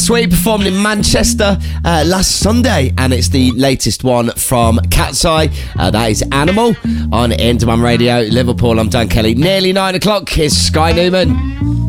Sweet performed in Manchester last Sunday, and it's the latest one from Cat's Eye. That is Animal on Indie Radio. Liverpool, I'm Dan Kelly. Nearly 9 o'clock. Here's Sky Newman.